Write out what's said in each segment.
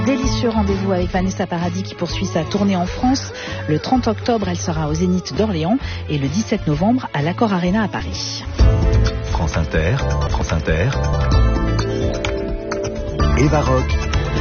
Délicieux rendez-vous avec Vanessa Paradis qui poursuit sa tournée en France. Le 30 octobre, elle sera au Zénith d'Orléans et le 17 novembre à l'Accor Arena à Paris. France Inter. Eva Rock.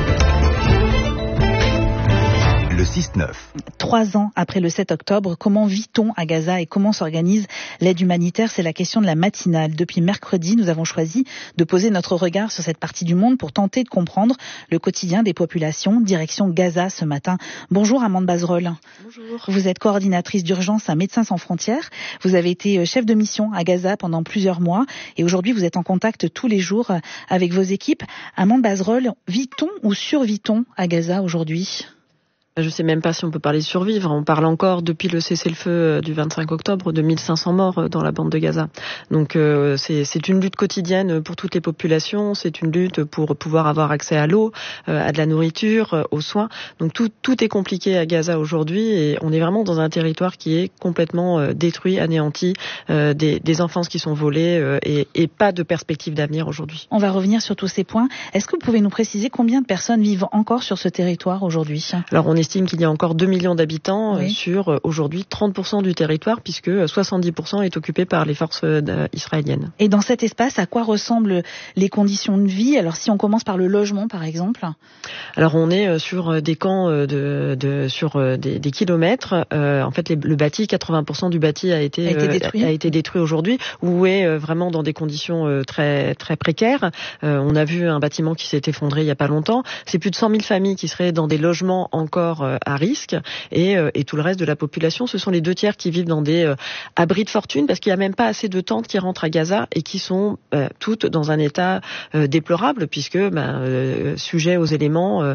Le 6-9. 3 ans après le 7 octobre, comment vit-on à Gaza et comment s'organise l'aide humanitaire? C'est la question de la matinale. Depuis mercredi, nous avons choisi de poser notre regard sur cette partie du monde pour tenter de comprendre le quotidien des populations. Direction Gaza ce matin. Bonjour Amande Bazerolles. Bonjour. Vous êtes coordinatrice d'urgence à Médecins sans frontières. Vous avez été chef de mission à Gaza pendant plusieurs mois et aujourd'hui vous êtes en contact tous les jours avec vos équipes. Amande Bazerolles, vit-on ou survit-on à Gaza aujourd'hui? Je ne sais même pas si on peut parler de survivre. On parle encore, depuis le cessez-le-feu du 25 octobre, de 1500 morts dans la bande de Gaza. Donc c'est une lutte quotidienne pour toutes les populations. C'est une lutte pour pouvoir avoir accès à l'eau, à de la nourriture, aux soins. Donc tout est compliqué à Gaza aujourd'hui et on est vraiment dans un territoire qui est complètement détruit, anéanti, des enfances qui sont volées et pas de perspective d'avenir aujourd'hui. On va revenir sur tous ces points. Est-ce que vous pouvez nous préciser combien de personnes vivent encore sur ce territoire aujourd'hui? Alors on estime qu'il y a encore 2 millions d'habitants sur aujourd'hui 30% du territoire puisque 70% est occupé par les forces israéliennes. Et dans cet espace, à quoi ressemblent les conditions de vie? Alors si on commence par le logement par exemple. Alors on est sur des camps sur des kilomètres. En fait le bâti, 80% du bâti a été détruit aujourd'hui ou est vraiment dans des conditions très très précaires. On a vu un bâtiment qui s'est effondré il y a pas longtemps. C'est plus de 100 000 familles qui seraient dans des logements encore à risque et tout le reste de la population, ce sont les 2 tiers qui vivent dans des abris de fortune parce qu'il n'y a même pas assez de tentes qui rentrent à Gaza et qui sont toutes dans un état déplorable puisque sujet aux éléments